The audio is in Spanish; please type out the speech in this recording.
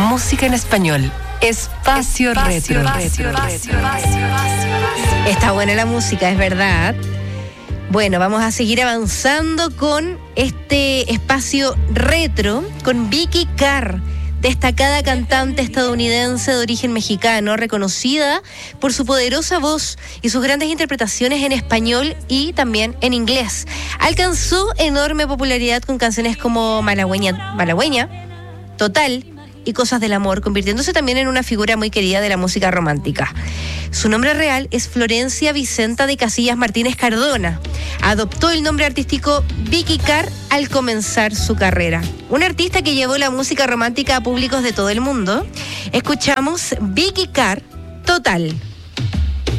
música en español. Espacio Retro. Está buena la música, es verdad. Bueno, vamos a seguir avanzando con este espacio retro con Vicky Carr, destacada cantante estadounidense de origen mexicano, reconocida por su poderosa voz y sus grandes interpretaciones en español y también en inglés. Alcanzó enorme popularidad con canciones como Malagüeña, Total y Cosas del Amor, convirtiéndose también en una figura muy querida de la música romántica. Su nombre real es Florencia Vicenta de Casillas Martínez Cardona. Adoptó el nombre artístico Vicky Carr al comenzar su carrera. Una artista que llevó la música romántica a públicos de todo el mundo. Escuchamos Vicky Carr, Total.